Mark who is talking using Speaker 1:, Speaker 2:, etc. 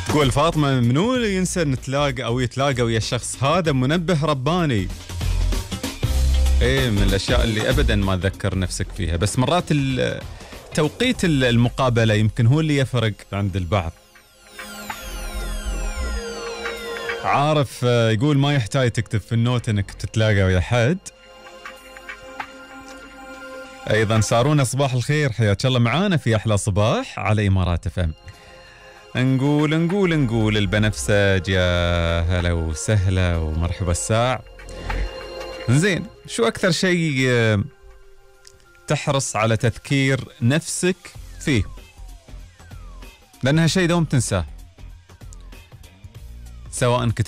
Speaker 1: تقول فاطمة منو اللي ينسى نتلاقى أو يتلاقى ويا الشخص هذا منبه رباني. ايه من الأشياء اللي أبدا ما تذكر نفسك فيها، بس مرات توقيت المقابلة يمكن هو اللي يفرق عند البعض. عارف يقول ما يحتاج تكتب في النوت انك تتلاقى ويا حد. ايضا سارونا صباح الخير، حياك الله معانا في احلى صباح على امارات FM. نقول البنفسج يا هلا وسهلا ومرحبا الساع. زين، شو اكثر شيء تحرص على تذكير نفسك فيه؟ لانها شيء دوم تنساه، سواء كتبت